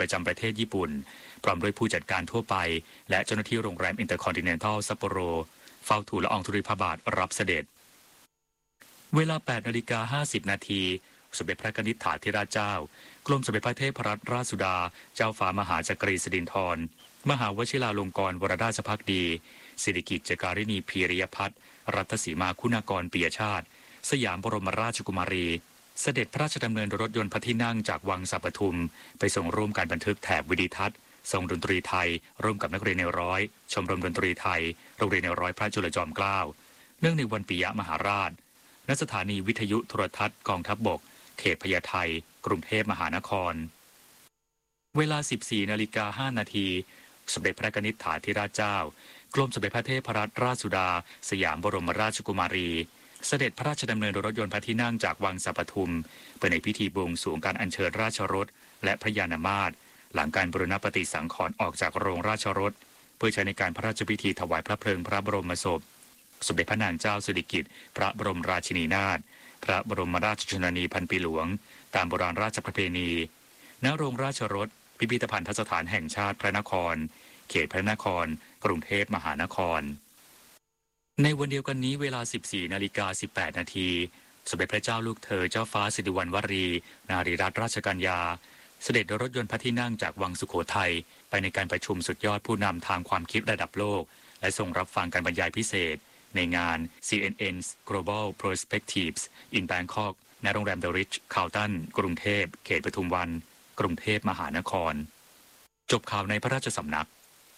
ประจำประเทศญี่ปุ่นพร้อมด้วยผู้จัดการทั่วไปและเจ้าหน้าที่โรงแรมอินเตอร์คอนติเนนทัลซัปโปโรเฝ้าทูลละอองธุลีพระบาทรับเสด็จเวลา 8:50 นาทีสมเด็จพระนิธิถาธิราชเจ้ากรมสมเด็จพระเทพรัตนราชสุดาเจ้าฟ้ามหาจักรีสิรินธรมหาวชิราลงกรณ์วรราชภักดีสิริกิติ์จการิณีพีริยพัฒน์รัตสีมาคุณากรปิยชาติสยามบรมราชกุมารีเสด็จพระราชดำเนินรถยนต์พระที่นั่งจากวังสัปทุมไปส่งร่วมการบันทึกแถบวิดีทัศน์ทรงดนตรีไทยร่วมกับนักเรียนในร้อยชมรมดนตรีไทยโรงเรียนในร้อยพระจุลจอมเกล้าเนื่องในวันปิยมหาราชณสถานีวิทยุโทรทัศน์กองทัพบกเขตพญาไทกรุงเทพมหานครเวลา 14:05 นาทีสมเด็จพระนิธิถาธิราชเจ้ากรมสมเด็จพระเทพรัตนราชสุดาสยามบรมราชกุมารีเสด็จพระราชดำเนินรถยนต์พระที่นั่งจากวังสัปทุมไปในพิธีบวงสรวงการอัญเชิญราชรถและพระยานมาตรหลังการบูรณปฏิสังขรณ์ออกจากโรงราชรถเพื่อใช้ในการพระราชพิธีถวายพระเพลิงพระบรมศพสมเด็จพระนางเจ้าสิริกิติ์พระบรมราชินีนาถพระบรมราชชนนีพันปีหลวงตามโบราณราชประเพณีณโรงราชรถพิพิธภัณฑสถานแห่งชาติพระนครเขตพระนครกรุงเทพมหานครในวันเดียวกันนี้เวลา 14:18 นาทีสมเด็จพระเจ้าลูกเธอเจ้าฟ้าสิริวัณวรีนารีรัตนราชกัญญาเสด็จรถยนต์พระที่นั่งจากวังสุโขทัยไปในการประชุมสุดยอดผู้นำทางความคิดระดับโลกและทรงรับฟังการบรรยายพิเศษในงาน CNN's Global Perspectives in Bangkok ณโรงแรม The Ritz Carlton กรุงเทพเขตปทุมวันกรุงเทพมหานครจบข่าวในพระราชสำนัก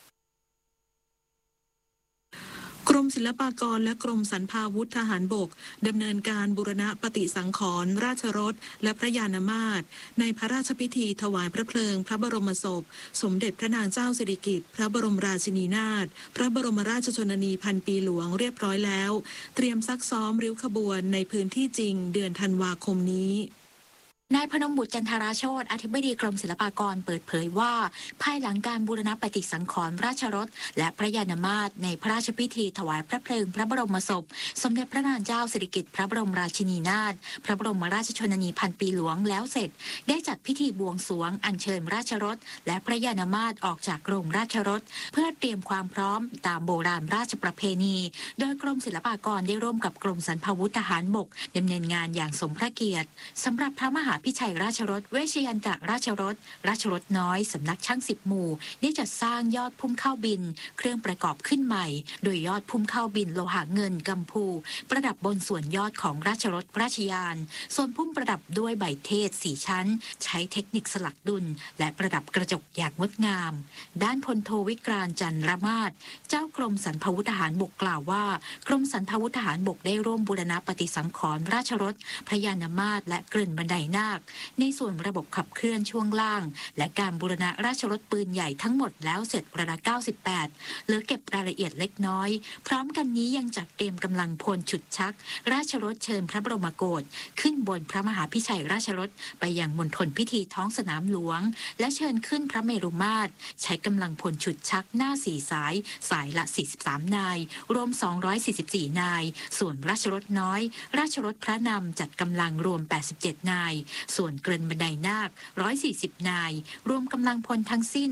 กรมศิลปากรและกรมสรรพาวุธทหารบกดำเนินการบูรณะปฏิสังขรณ์ราชรถและพระยานมาตรในพระราชพิธีถวายพระเพลิงพระบรมศพสมเด็จพระนางเจ้าสิริกิติ์พระบรมราชินีนาถพระบรมราชชนนีพันปีหลวงเรียบร้อยแล้วเตรียมซักซ้อมริ้วขบวนในพื้นที่จริงเดือนธันวาคมนี้นายพนมบุตรจันทราโชติอธิบดีกรมศิลปากรเปิดเผยว่าภายหลังการบูรณปฏิสังขรณ์ราชรถและพระยานมาตรในพระราชพิธีถวายพระเพลิงพระบรมศพสมเด็จพระนางเจ้าสิริกิติ์พระบรมราชินีนาถพระบรมราชชนนีพันปีหลวงแล้วเสร็จได้จัดพิธีบวงสรวงอัญเชิญราชรถและพระยานมาตรออกจากโรงราชรถเพื่อเตรียมความพร้อมตามโบราณราชประเพณีโดยกรมศิลปากรได้ร่วมกับกรมสรรพาวุธทหารบกดำเนินงานอย่างสมพระเกียรติสำหรับพระมหาพิชัยราชรถเวชยันตรราชรถน้อยสำนักช่าง10 หมู่ได้จัดสร้างยอดพุ่มข้าวบินเครื่องประกอบขึ้นใหม่โดยยอดพุ่มข้าวบินโลหะเงินกัมพูประดับบนส่วนยอดของราชรถราชยานส่วนพุ่มประดับด้วยใบเทศ4 ชั้นใช้เทคนิคสลักดุลและประดับกระจกอย่างงดงามด้านพลโทวิกรานต์จันทรมาศเจ้ากรมสรรพาวุธทหารบกกล่าวว่ากรมสรรพาวุธทหารบกได้ร่วมบูรณปฏิสังขรณ์ราชรถพระยานมาตรและเกริ่นบันไดนาคในส่วนระบบขับเคลื่อนช่วงล่างและการบูรณะราชรถปืนใหญ่ทั้งหมดแล้วเสร็จระดับ98เหลือเก็บรายละเอียดเล็กน้อยพร้อมกันนี้ยังจัดเตรียมกำลังพลฉุดชักราชรถเชิญพระบรมโกศขึ้นบนพระมหาพิชัยราชรถไปยังมณฑลพิธีท้องสนามหลวงและเชิญขึ้นพระเมรุมาตรใช้กำลังพลฉุดชักหน้า4 สายละ43 นายรวม244 นายส่วนราชรถน้อยราชรถพระนำจัดกำลังรวม87 นายส่วนเกริ่นบันไดนาค140 นายรวมกำลังพลทั้งสิ้น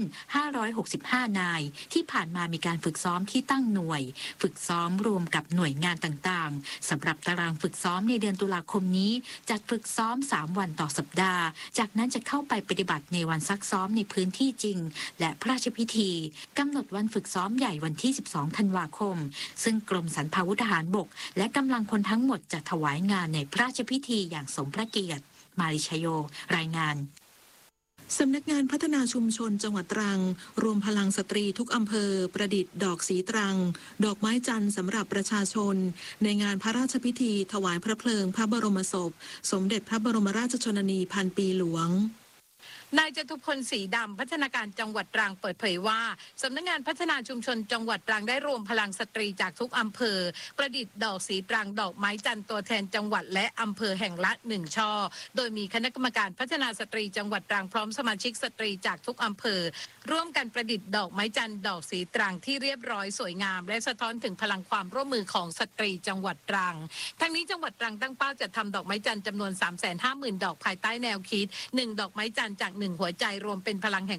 565 นายที่ผ่านมามีการฝึกซ้อมที่ตั้งหน่วยฝึกซ้อมรวมกับหน่วยงานต่างๆสำหรับตารางฝึกซ้อมในเดือนตุลาคมนี้จัดฝึกซ้อม3 วันต่อสัปดาห์จากนั้นจะเข้าไปปฏิบัติในวันซักซ้อมในพื้นที่จริงและพระราชพิธีกำหนดวันฝึกซ้อมใหญ่วันที่12 ธันวาคมซึ่งกรมสรรพาวุธทหารบกและกำลังพลทั้งหมดจะถวายงานในพระราชพิธีอย่างสมพระเกียรติมาริชโยรายงานสำนักงานพัฒนาชุมชนจังหวัดตรังรวมพลังสตรีทุกอำเภอประดิษฐ์ดอกสีตรังดอกไม้จันทร์สำหรับประชาชนในงานพระราชพิธีถวายพระเพลิงพระบรมศพสมเด็จพระบรมราชชนนีพันปีหลวงนายจตุพลศรีดำพัฒนาการจังหวัดตรังเปิดเผยว่าสำนักงานพัฒนาชุมชนจังหวัดตรังได้รวมพลังสตรีจากทุกอำเภอประดิษฐ์ดอกสีตรังดอกไม้จันทร์ตัวแทนจังหวัดและอำเภอแห่งละ1 ช่อโดยมีคณะกรรมการพัฒนาสตรีจังหวัดตรังพร้อมสมาชิกสตรีจากทุกอำเภอร่วมกันประดิษฐ์ดอกไม้จันทร์ดอกสีตรังที่เรียบร้อยสวยงามและสะท้อนถึงพลังความร่วมมือของสตรีจังหวัดตรังทั้งนี้จังหวัดตรังตั้งเป้าจะทำดอกไม้จันทร์จำนวน 350,000 ดอกภายใต้แนวคิด1 ดอกไม้จันทร์จาก1 หัวใจรวมเป็นพลังแห่ง